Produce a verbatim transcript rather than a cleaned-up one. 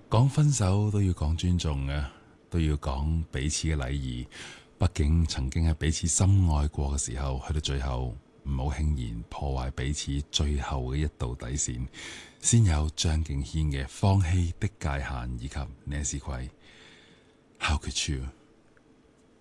講分手都要講尊重嘅，都要講彼此嘅禮儀。畢竟曾經喺彼此深愛過嘅時候，去到最後唔好輕言破壞彼此最後嘅一道底線。先有張敬軒嘅《放棄的界限》，以及 Nancy 奎《How Could You》。